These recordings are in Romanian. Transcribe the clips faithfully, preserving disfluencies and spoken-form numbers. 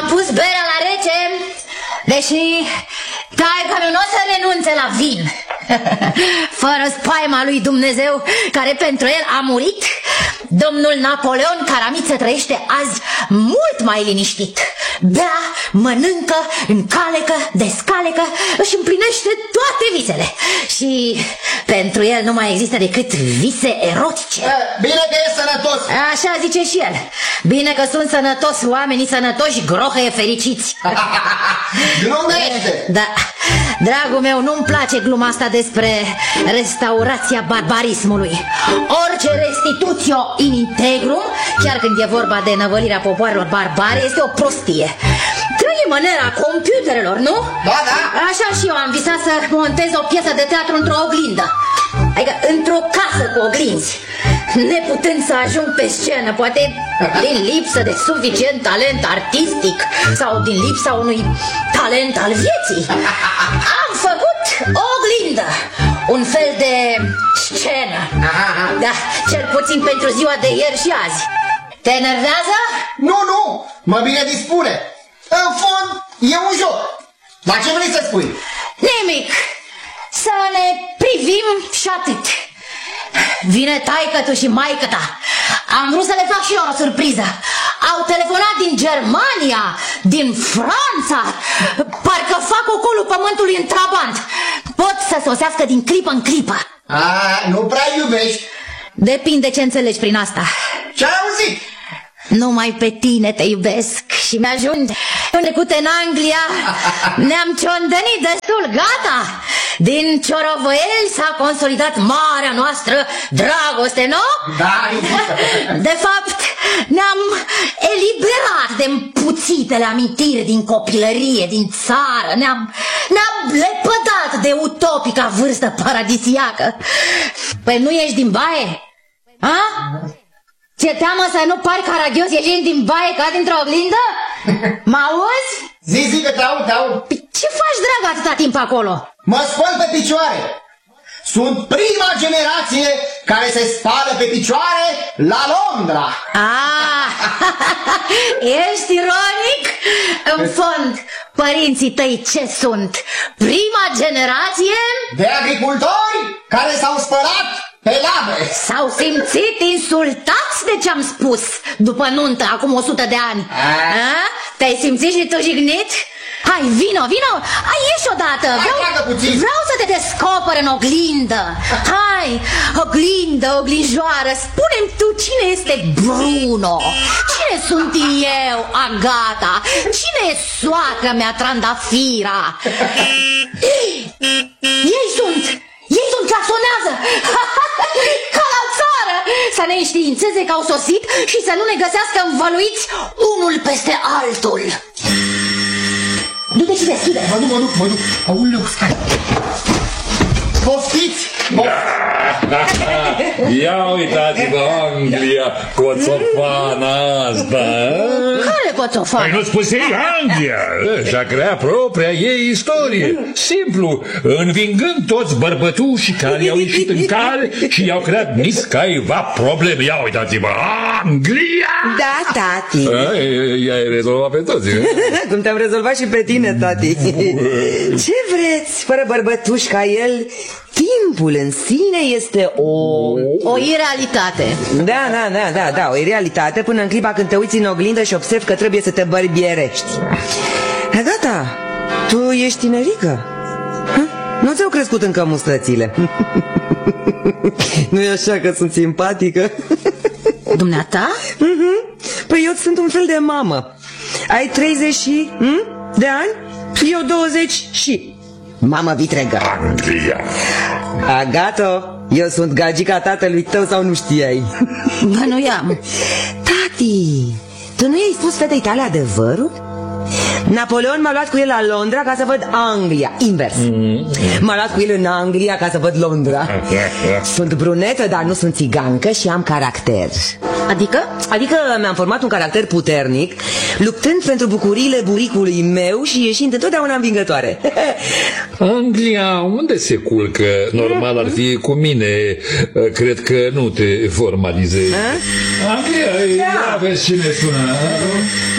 pus berea la rece, deși taică meu nu o să renunțe la vin. Fără spaima lui Dumnezeu, care pentru el a murit, domnul Napoleon Caramiță trăiește azi mult mai liniștit. Bea, mănâncă, încalecă, descalecă, își împlinește toate visele. Și pentru el nu mai există decât vise erotice. Bine că e sănătos. Așa zice și el. Bine că sunt sănătos, oamenii sănătoși, grohăie fericiți. Glumește. Da, dragul meu, nu-mi place gluma asta despre restaurația barbarismului. Orice restitutio in integrum, chiar când e vorba de năvălirea popoarelor barbare, este o prostie. Trăim în era computerelor, nu? Da, da. Așa și eu am visat să montez o piesă de teatru într-o oglindă. Adică într-o casă cu oglinzi, neputând să ajung pe scenă, poate din lipsă de suficient talent artistic sau din lipsa unui talent al vieții. Am făcut o oglindă, un fel de scenă. Da, cel puțin pentru ziua de ieri și azi. Te enervează? Nu, nu, mă bine dispune. În fond, e un joc. La ce vrei să spui? Nimic. Să ne privim și atât. Vine taică-tu și maică-ta. Am vrut să le fac și eu o surpriză. Au telefonat din Germania, din Franța. Parcă fac ocolul pământului în trabant. Pot să sosească din clipă în clipă. A, nu prea iubești. Depinde ce înțelegi prin asta. Ce-ai auzit? Numai pe tine te iubesc și mi-ajunge. În trecut în Anglia ne-am ciondănit destul, gata. Din Ciorovăieli s-a consolidat marea noastră dragoste, nu? Da, de fapt, ne-am eliberat de împuțitele amintiri din copilărie, din țară. Ne-am ne-am lepădat de utopica vârstă paradisiacă. Păi nu ești din baie? A? Ți-e teamă să nu pari caragios ieșind din baie ca dintr-o oglindă? Mă auzi? Zi, zi că te aud, te aud. Ce faci, dragă, atâta timp acolo? Mă spăl pe picioare. Sunt prima generație care se spală pe picioare la Londra. Ah, ești ironic? În fond, părinții tăi ce sunt? Prima generație? De agricultori care s-au spălat pe labe. S-au simțit insultați de ce-am spus după nuntă, acum o sută de ani. Te-ai simțit și tu jignit? Hai, vino, vino, hai, ieși odată. Vreau, vreau să te descoper în oglindă. Hai, oglindă, oglinjoară, spune-mi tu cine este Bruno. Cine sunt eu, Agata? Cine e soacră mea, Trandafira? Ei sunt, ei sunt, claxonează. Ca la țară. Să ne înștiințeze că au sosit și să nu ne găsească învăluiți unul peste altul. Du-te și deschide. Mă duc, mă duc, mă duc. Aoleu, stai. Poftiți! Ia uitați-vă, Anglia, coțofana asta. Care coțofana? Păi nu spusei Anglia. Și-a creat propria ei istorie. Simplu, învingând toți bărbătușii care i-au ieșit în cale și i-au creat niscaiva probleme. Ia uitați-vă, Anglia! Da, tati. I-ai rezolvat pe toți. Cum te-am rezolvat și pe tine, tati. Ce vreți, fără bărbătuși ca el? Timpul în sine este o... O irealitate. Da, da, da, da, da, o irealitate până în clipa când te uiți în oglindă și observi că trebuie să te bărbierești. Gata, tu ești tinerică. Nu ți-au crescut încă mustățile. Nu e așa că sunt simpatică? Dumneata? uh-huh. Păi eu sunt un fel de mamă. Ai treizeci și hm? de ani? Eu douăzeci și... Mamă vitregă. Anglia. Agata, eu sunt gagica tatălui tău sau nu știai? Bănuiam. Tati, tu nu i-ai spus fetei tale adevărul? Napoleon m-a luat cu el la Londra ca să văd Anglia, invers. M-a luat cu el în Anglia ca să văd Londra. Sunt brunetă, dar nu sunt țigancă și am caracter. Adică? Adică mi-am format un caracter puternic, luptând pentru bucuriile buricului meu și ieșind întotdeauna învingătoare. Anglia, unde se culcă? Normal ar fi cu mine. Cred că nu te formalizezi. Anglia, ia vezi cine sună.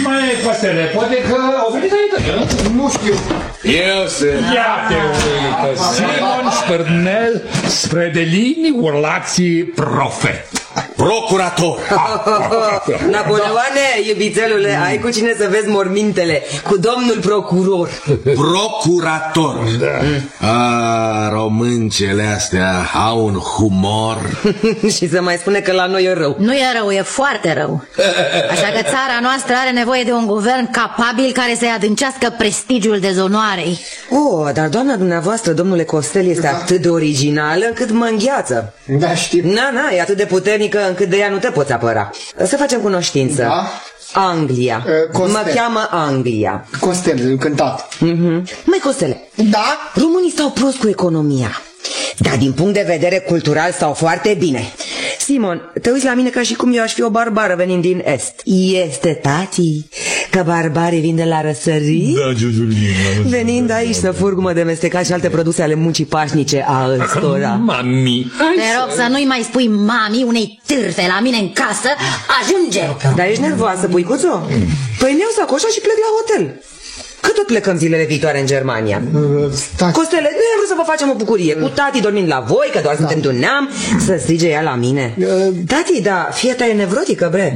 Mai Costele, poate că au venit aici, Nu știu. Eu sunt. ia te uită, Simon Spârnel, Spredelini, Urlații, Profet. Procurator. Napoleoane, iubitelule, ai cu cine să vezi mormintele? Cu domnul procuror. Procurator. Da. A, româncele astea au un humor. Și să mai spune că la noi e rău. Nu e rău, e foarte rău. Așa că țara noastră are nevoie de un guvern capabil care să-i adâncească prestigiul dezonoarei. Oh, dar doamna dumneavoastră, domnule Costel, este da. atât de originală încât mă îngheață. Da, știu. Na, na, e atât de puternică încât de ea nu te poți apăra. Să facem cunoștință. Da? Anglia. Uh, mă cheamă Anglia. Costel, încântat. Mm-hmm. Măi, Costele, Da? românii stau prost cu economia, dar din punct de vedere cultural stau foarte bine. Simon, te uiți la mine ca și cum eu aș fi o barbară venind din Est. Este, tati, că barbarii vin de la răsărit? Da, Giuliana. Venind aici să furgumă de mestecat și alte produse ale muncii pașnice a ăstora. Mami. Te rog să nu-i mai spui mami unei târfe la mine în casă. Ajunge! Dar ești nervoasă, puicuțo? Păi ne-au sacoșa și plec la hotel. Că tot plecăm zilele viitoare în Germania. Stai. Costele, noi am vrut să vă facem o bucurie cu tati dormind la voi, că doar da. suntem de un neam. Să strige ea la mine. Tati, da, fie ta e nevrotică, bre.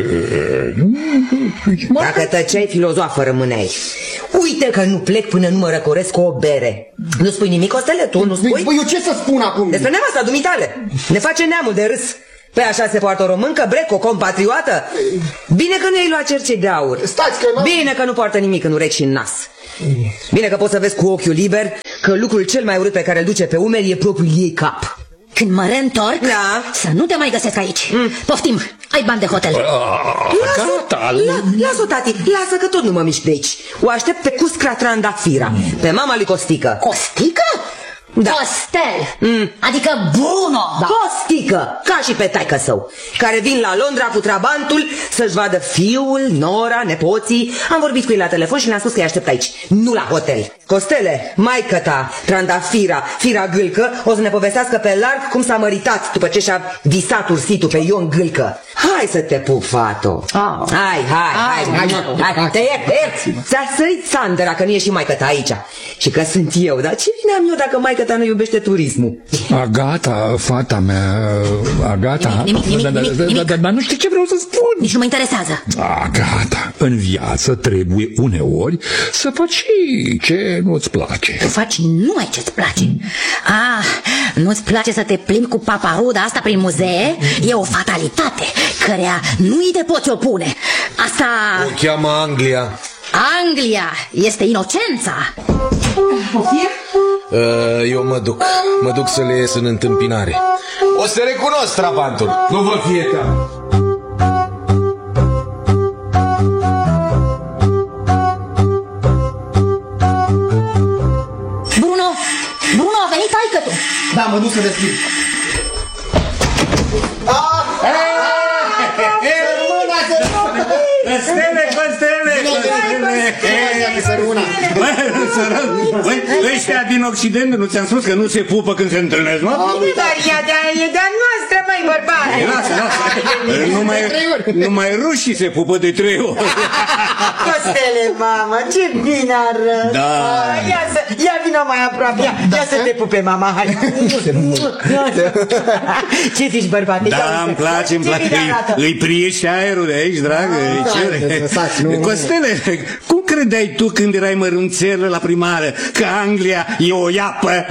Dacă tăceai, filozofă rămâneai. Uite că nu plec până nu mă răcoresc cu o bere. Nu spui nimic, Costele? Tu nu spui? Păi eu ce să spun acum? Despre nevasta dumitale. Ne face neamul de râs. Păi așa se poartă o româncă, breco, compatriotă? Bine că nu i-ai luat cercei de aur. Stați că... Bine că nu poartă nimic în urechi și în nas. Bine că poți să vezi cu ochiul liber că lucrul cel mai urât pe care îl duce pe umeri e propriul ei cap. Când mă reîntorc, da. să nu te mai găsesc aici. mm. Poftim, ai bani de hotel. Lasă-o, la, lasă-o, tati, lasă că tot nu mă mișc de aici. O aștept pe Cuscra Trandafira, pe mama lui Costică. Costică? Da. Costel, mm. adică Bruno. Da. Costică, ca și pe taică său, care vin la Londra cu trabantul să-și vadă fiul, nora, nepoții. Am vorbit cu ei la telefon și le-am spus că îi aștept aici, nu la hotel. Costele, maică ta, Trandafira, Fira Gâlcă, o să ne povestească pe larg cum s-a măritat după ce și-a visat ursitul pe Ion Gâlcă. Hai să te pup, fato. oh. Hai, hai, hai, hai, hai, hai, te iert, te iert. Ți-a sărit Sandra că nu e și maică ta aici. Și că sunt eu, dar ce vine am eu dacă maică ta nu iubește turismul? Agata, fata mea, Agata. Nimic, nimic, nimic, nimic. Dar nu știu ce vreau să spun. Nici nu mă interesează. Agata, în viață trebuie uneori să faci ce nu-ți place. Tu faci numai ce-ți place. Ah, nu-ți place să te plimbi cu paparuda asta prin muzee? E o fatalitate cărea nu-i te poți opune. Asta... O cheamă Anglia. Anglia este inocența. Eu mă duc, mă duc să le ies în întâmpinare. O să recunosc trabantul. Nu vă fie teamă. Bruno, Bruno, a venit taică-tu. Da, mă duc să deschid. Costele, Costele, Costele. Ăștia din Occident, nu ți-am spus că nu se pupă când se întâlnesc, nu? Dar e de-a noastră, măi, bărbate. Lasă, lasă. Numai, numai rușii se pupă de trei ori. Costele, mamă, ce bine arăt. Da. Ia, să, ia vină mai aproape, ia, ia să te pupe, mama, hai. Ce zici, bărbate? Da, îmi place, îmi place. Îi priești aerul de aici, dragă. Costele, cum credeai tu când erai mărunțel la primară că Anglia e o iapă?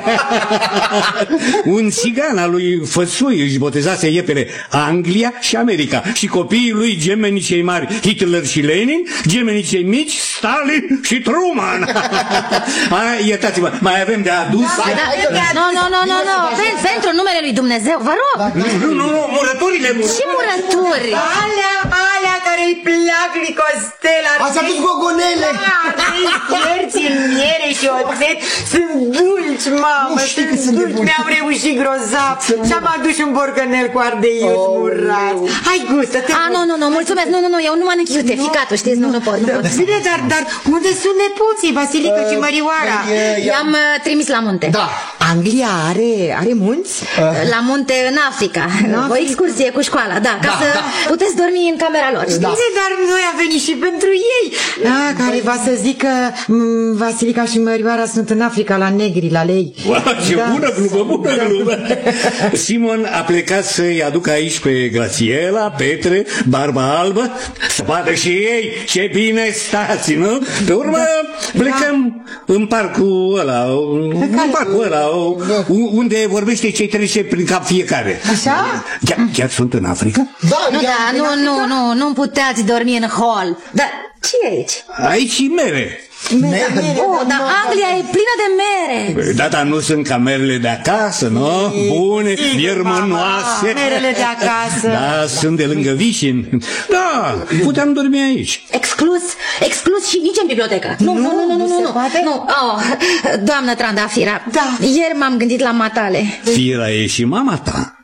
Un țigan al lui Făsui își botezase iepele Anglia și America și copiii lui, gemenii cei mari Hitler și Lenin, gemenii cei mici Stalin și Truman. Iertați-mă, mai avem de adus? Nu, nu, nu, nu, nu. Pentru numele lui Dumnezeu, vă rog. Nu, nu, nu, murăturile. Ce murături? Alea, alea care îi plac lui Costela. Ați adus gogonele. Ierți în miere și oțet. Sunt dulci, mamă, sunt dulci. Mi-am reușit grozav. Și-am adus un borcanel cu ardeiuț murat. Hai, gustă-te. A, nu, nu, nu, mulțumesc. Nu, nu, nu, eu nu mănânc iute. Ficatul, știți, nu, nu pot, nu pot. Bine, dar, dar unde sunt nepoții, Vasilica și Mărioara? I-am trimis la munte. Da, Anglia are, are munți? La munte în Africa. O excursie cu școala, da, ca Da, să da. puteți dormi în camera lor. Da. Bine, dar noi am venit și pentru ei. Ah, care va să zică m, Vasilica și Mărioara sunt în Africa, la negri, la lei. Wow, ce Da. bună glumă, bună glumă. Simon a plecat să-i aducă aici pe Grațiela, Petre, Barba Albă, să vadă și ei ce bine stați, nu? Pe urmă plecăm în parcul ăla, în parcul ăla, unde vorbește ce trece prin cap fiecare. Așa? Chiar, chiar sunt în Africa? Da, Nu, ia- da, nu, nu, nu, nu puteți dormi în hol. Dar ce e aici? Aici e mere. Oh, dar Anglia e plină de mere. Da, dar nu sunt camerele de acasă, nu? Bune, viermănoase. Merele de acasă. Da, sunt de lângă Vișin. Da, puteam dormi aici. Exclus, exclus și nici în bibliotecă. Nu, nu, nu, nu, nu, nu se nu, poate? nu. Oh, doamnă Trandafira, Da. ieri m-am gândit la matale. Fira e și mama ta.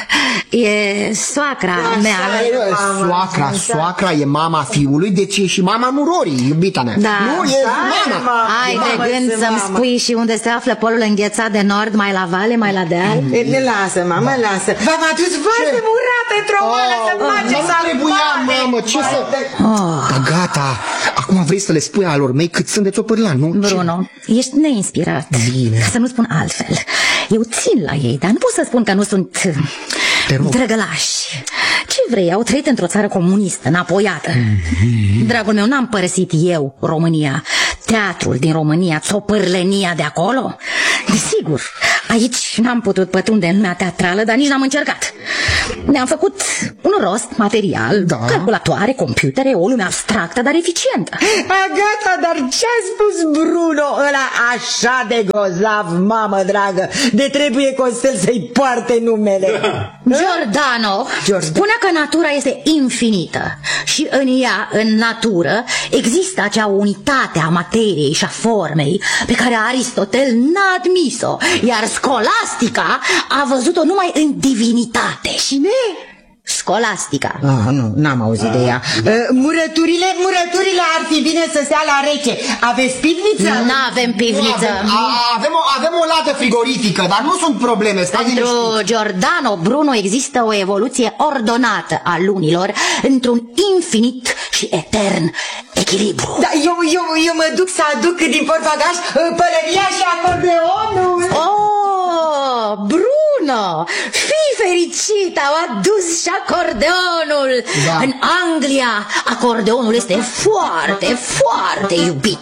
E soacra mea. Soacra, soacra e mama fiului, deci e și mama nurorii, iubita mea. Da. Nu, e mama. Ai Mamă, de gând să să-mi mamă. spui și unde se află polul înghețat de nord, mai la vale, mai la deal? Ne lasă, mamă, lasă. V-am adus foarte murat într-o mână să face Nu trebuia, mamă, ce să... Da, gata, acum vrei să le spui alor mei cât sunt de țopârlan, nu? Bruno, ești neinspirat. Bine. Ca să nu spun altfel. Eu țin la ei, dar nu pot să spun că nu sunt Te rog. drăgălași. Ce vrei? Au trăit într-o țară comunistă, înapoiată. Mm-hmm. Dragul meu, n-am părăsit eu România, teatrul din România, țopârlenia de acolo. Desigur, aici n-am putut pătrunde în lumea teatrală, dar nici n-am încercat. Ne-am făcut un rost material, Da. calculatoare, computere, o lume abstractă, dar eficientă. Agata, dar ce-a spus Bruno ăla așa de gozav, mamă dragă, de trebuie Costel să-i poarte numele? Giordano Giordano. spunea că natura este infinită și în ea, în natură, există acea unitate a materiei și a formei pe care Aristotel n-a admis-o, iar Scolastica a văzut-o numai în divinitate. Cine? Scolastica. Ah, nu, n-am auzit de ea. Uh, murăturile, murăturile ar fi bine să stea la rece. Aveți pivniță? N-avem Nu, pivniță. avem, a, avem, o, avem o lată frigorifică, dar nu sunt probleme, stai Pentru liniștit. Giordano Bruno există o evoluție ordonată a lunilor într-un infinit și etern echilibru. Da, eu, eu, eu mă duc să aduc din portbagaj uh, pălăria și acordeonul. Oh, Bruno, fii fericit, au adus și acordeonul. Da. În Anglia, acordeonul este foarte, foarte iubit.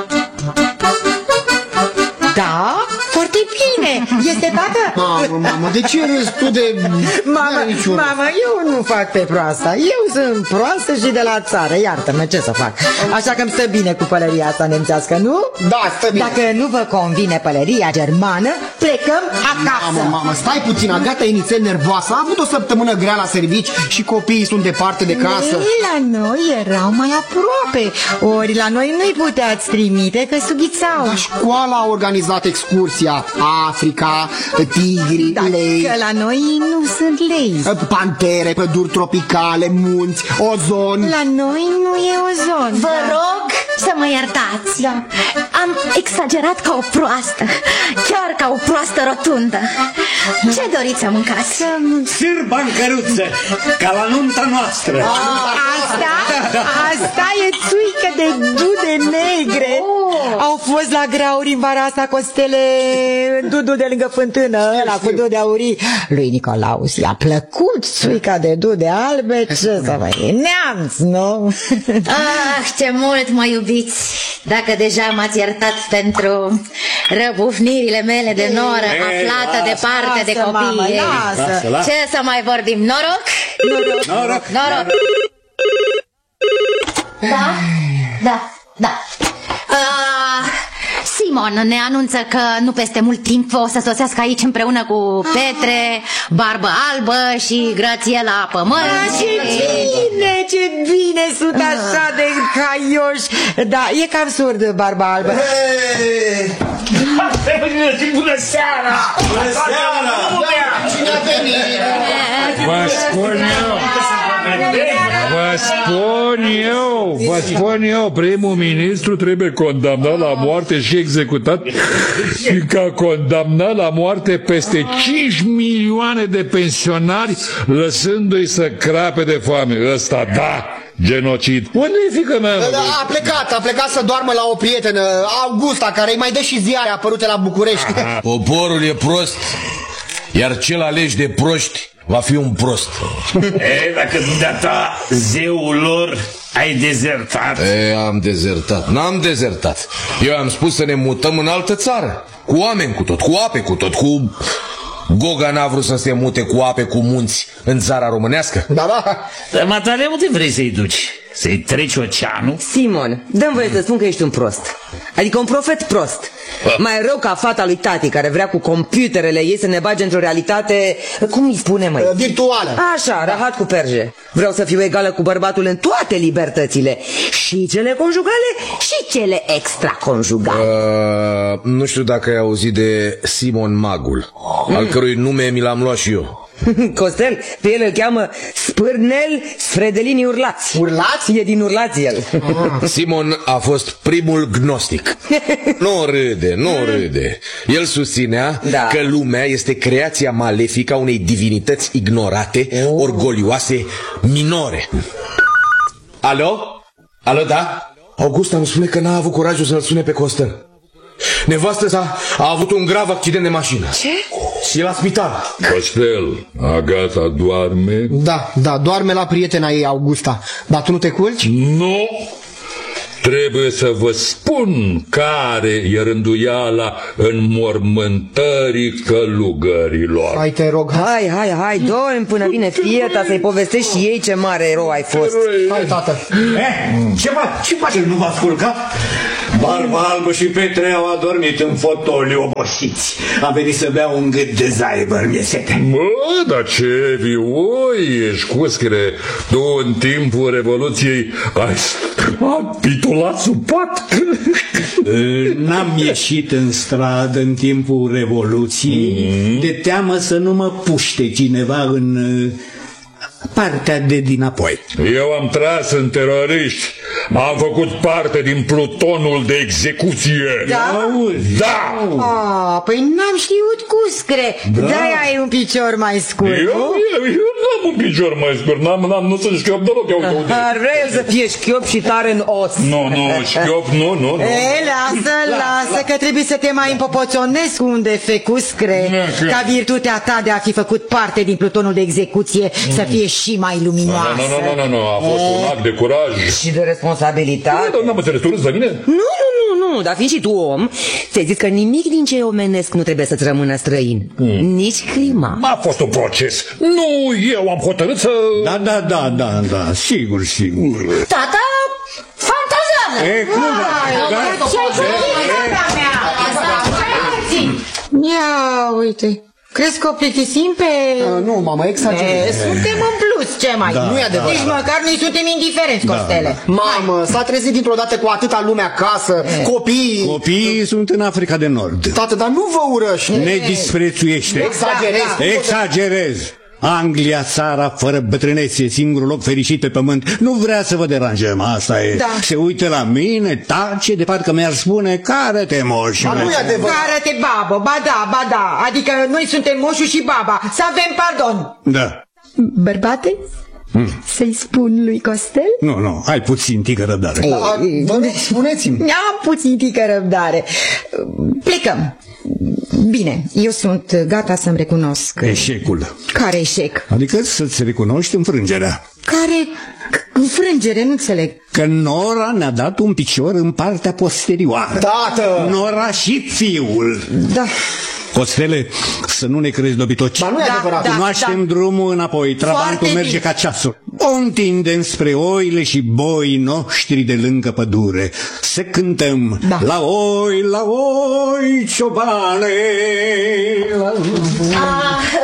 Da, foarte bine. Este tată? Mamă, mamă, de ce râzi tu de... Mamă, N-are niciun rost. mamă, eu nu fac pe proasta. Eu sunt proastă și de la țară. Iartă-mă, ce să fac? Așa că îmi stă bine cu pălăria asta nemțească, nu? Da, stă bine. Dacă nu vă convine pălăria germană, plecăm acasă. Mamă, mamă, stai puțin, Agata e nițel nervoasă. A avut o săptămână grea la servici și copiii sunt departe de casă. Ei, la noi erau mai aproape. Ori la noi nu-i puteați trimite, că sughițau. Dar școala a organizat excursia. Africa, tigri, Da, lei, că la noi nu sunt lei. pantere, păduri tropicale, munți, ozon. La noi nu e ozon. Vă rog să mă iertați. Da. Am exagerat ca o proastă, chiar ca o proastă rotundă. Ce doriți să mâncați? Sâr bancăruță, ca la nunta noastră. Asta, asta e țuică de dude negre. Au fost la grauri în vara asta Costele, în Dudu de lângă fântână, ăla cu dude aurii. Lui Nicolaus i-a plăcut țuica de dude albe, ce să mai e, neamț, nu? Ah, ce mult mă iubiți. Dacă deja m-ați iertat pentru răbufnirile mele de noră Ei, aflată lasă, departe de lasă, mamă, copii ei. lasă. Lasă, lasă. Ce să mai vorbim? Noroc? Noroc. Noroc. Noroc. Da? Da, da. Uh, Simon ne anunță că nu peste mult timp o să sosească aici împreună cu Petre, Barbă Albă și Grațiela Pământ. Ah, ce bine, ce bine, sunt așa de caioși. Da, e cam surd, Barba Albă. Bună seara! Bună seara! Cine a venit? Vă spun eu, vă Vă spun eu, vă spun eu, primul ministru trebuie condamnat la moarte și executat și ca condamnat la moarte peste cinci milioane de pensionari, lăsându-i să crape de foame. Ăsta, da, genocid. Unde e fiică mea? A plecat, a plecat să doarmă la o prietenă, Augusta, care îi mai dă și ziare apărute la București. Aha. Poporul e prost, iar cel ales de proști va fi un prost. E, dacă dumneata, zeul lor, ai dezertat. E, am dezertat, n-am dezertat. Eu am spus să ne mutăm în altă țară, cu oameni cu tot, cu ape cu tot, cu... Goga n-a vrut să se mute cu ape, cu munți în țara românească? Da, da. Dar, matale, unde vrei să-i duci? Să-i treci oceanul? Simon, dă-mi voie să spun că ești un prost. Adică un profet prost. Mai rău ca fata lui tati, care vrea cu computerele ei să ne bage într-o realitate, cum îi spune, măi? Virtuală. Așa, rahat cu perje. Vreau să fiu egală cu bărbatul în toate libertățile. Și cele conjugale și cele extraconjugale. uh, Nu știu dacă ai auzit de Simon Magul, mm. al cărui nume mi l-am luat și eu. Costel, pe el îl cheamă Spârnel Sfredelini Urlați. Urlați? E din Urlați el. Ah. Simon a fost primul gnostic. Nu râde, nu râde. El susținea da. că lumea este creația malefică a unei divinități ignorate, oh. orgolioase, minore. Alo? Alo, da? Augusta îmi spune că n-a avut curajul să-l sune pe Costel. Nevastă sa a avut un grav accident de mașină. Ce? Și e la spital. Costel, Agata doarme? Da, da, doarme la prietena ei, Augusta. Dar tu nu te culci? Nu. Trebuie să vă spun care e rânduiala înmormântării călugărilor. Hai, te rog. Hai, hai, hai, dormi până vine fieta să-i povestești și ei ce mare erou ai fost. Hai, tată. Eh, ce, fa- ce faceți? Nu v-ați culcat? Barba albă și Petre au adormit în fotoliu obosiți. Am venit să bea un gât de zaibăr, mi-e sete. Mă, dar ce vioi ești, Cuschere. Tu în timpul Revoluției ai capitulat sub pat. N-am ieșit în stradă în timpul Revoluției mm. de teamă să nu mă puște cineva în partea de dinapoi. Eu am tras în teroriști. Am făcut parte din plutonul de execuție. Da? Da! Ah, păi n-am știut, Cuscre. Da. De-aia ai un picior mai scurt. Eu, eu, eu n-am un picior mai scurt. N-am, n-am, nu sunt șchiop deloc. Ar vrea el să fie șchiop și tare în os. Nu, nu, șchiop, nu, nu, nu. E, lasă, lasă, că trebuie să te mai împopoțonezi cu un defect, Cuscre. Ca virtutea ta de a fi făcut parte din plutonul de execuție să fie și mai luminoasă. Nu, nu, nu, nu, nu, a fost un act de curaj. Și de responsabilitate. Nu, n-am înțeles, tu râzi la mine? Nu, nu, nu, nu, dar fiind și tu om, ți-ai zis că nimic din ce e omenesc nu trebuie să-ți rămână străin. Mm. Nici clima. A fost un proces. Nu, eu am hotărât să... Da, da, da, da, da, sigur, sigur. Tata, fantazează! E, cum da? Ia, uite... Crezi că o plictisim pe... A, nu, mamă, exagerez. Suntem în plus, ce mai? Da, nu e adevărat. Nici măcar noi suntem indiferenți, da, Costele. Da. Mamă, s-a trezit dintr-o dată cu atâta lume acasă, e. copiii... Copiii sunt în Africa de Nord. Tată, dar nu vă urăși. Ne disprețuiește. Exagerez. Da, da. Exagerez. Anglia, țara fără bătrânețe, singurul loc fericit pe pământ. Nu vrea să vă deranjăm, asta e. Da. Se uită la mine, tace, de parcă mi-ar spune, care-te moș. Dar nu e adevărat. Care-te babă, ba da, ba da. Adică noi suntem moșul și baba. Să avem pardon. Da. Bărbate? Hmm. Să-i spun lui Costel? Nu, nu, ai puțin tică răbdare. Da, vă rog, spuneți-mi. Am puțin tică răbdare. Plecăm. Bine, eu sunt gata să-mi recunosc. Eșecul. Care eșec? Adică să-ți recunoști înfrângerea. Care înfrângere? Nu înțeleg. Că Nora ne-a dat un picior în partea posterioară. Tată! Nora și fiul. Da. Costele, să nu ne crezi dobitoci. Dar nu e da, adevărat. Da, Cunoaștem da. drumul înapoi. Trabantul merge bine. ca ceasul. O întindem spre oile și boii noștri de lângă pădure. Să cântăm da. La oi, la oi, ciobane. La... Ah,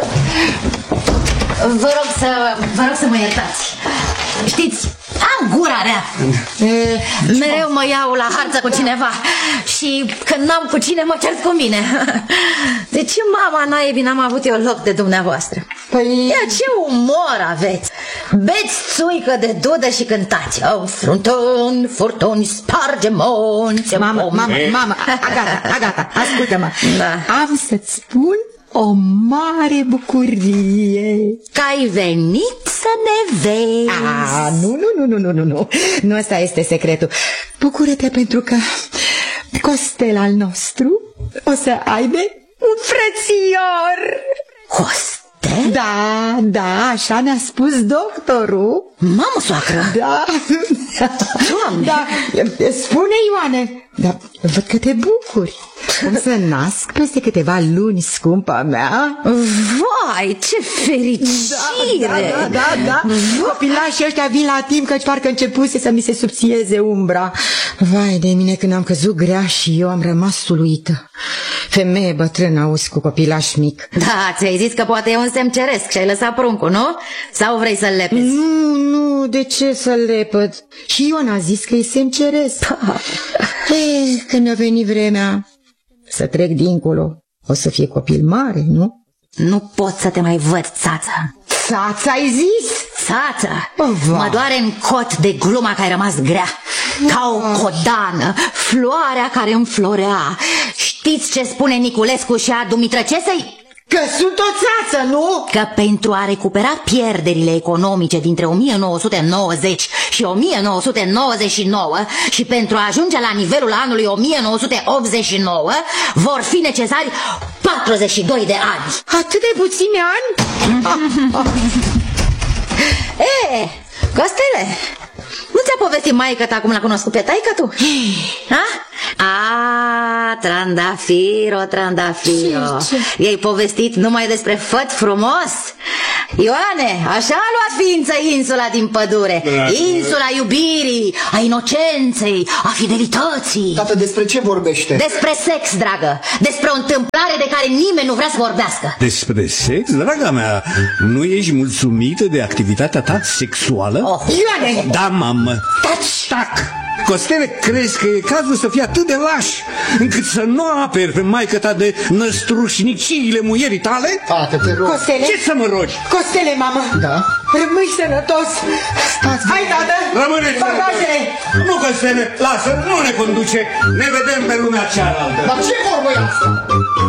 vă rog să, vă rog să mă iertați. Știți, am gura rea. E, mereu mă iau la harță cu cineva și când n-am cu cine mă cert cu mine. De ce, mama naibii, n-am avut eu loc de dumneavoastră? Păi... Ia, ce umor aveți! Beți țuică de dudă și cântați. Înfruntând furtuni, sparge monți. Mamă, mamă, mamă, agata, agata, ascultă-mă. Da. Am să-ți spun o mare bucurie. Că ai venit să ne vezi. Ah, nu, nu, nu, nu, nu, nu, nu, ăsta este secretul. Bucură-te pentru că Costel al nostru o să aibă un frățior. Costel? Da, da, așa ne-a spus doctorul. Mamă, soacră! Da, Doamne! Da, spune, Ioane, dar văd că te bucuri. Cum să nasc peste câteva luni, scumpa mea. Vai, ce fericire! Da, da, da, da. Copilașii ăștia vin la timp, căci parcă începuse să mi se subțieze umbra. Vai de mine, când am căzut grea și eu am rămas suluită. Femeie bătrână, auzi, cu copilaș mic. Da, ți-ai zis că poate e un semn ceresc și ai lăsat pruncul, nu? Sau vrei să-l lepezi? Nu, nu, de ce să-l lepăd? Și Ion a zis că e semn ceresc. Eh, când a venit vremea să trec dincolo, o să fie copil mare, nu? Nu pot să te mai văd, țață. Țață, ai zis? Țață, Oh, mă doare în cot de gluma că ai rămas grea. Ca o codană, floarea care înflorea. Știți ce spune Niculescu și a Dumitrăcesei? Că sunt o țață, nu? Că pentru a recupera pierderile economice dintre o mie nouă sute nouăzeci și o mie nouă sute nouăzeci și nouă și pentru a ajunge la nivelul anului o mie nouă sute optzeci și nouă vor fi necesari patruzeci și doi de ani. Atât de puțini ani? E, Costele, nu ți-a povestit maică ta cum l-a cunoscut pe taică tu? Ha? A, trandafiro, trandafiro. I-ai povestit numai despre făt frumos? Ioane, așa a luat ființă insula din pădure. Insula iubirii, a inocenței, a fidelității. Tată, despre ce vorbește? Despre sex, dragă. Despre o întâmplare de care nimeni nu vrea să vorbească. Despre sex, draga mea, nu ești mulțumită de activitatea ta sexuală? Oh. Ioane! Da, mamă. Taci! Tac! Costele, crezi că e cazul să fii atât de lași încât să nu aperi pe maică ta de năstrușniciile muierii tale? Tată, te rog. Costele? Ce să mă rogi? Costele, mamă! Da? Rămâi sănătos! Stați, hai, tată! Rămâne bagajele! Nu, Costele, lasă, nu ne conduce. Ne vedem pe lumea cealaltă. Dar ce vorbă e asta?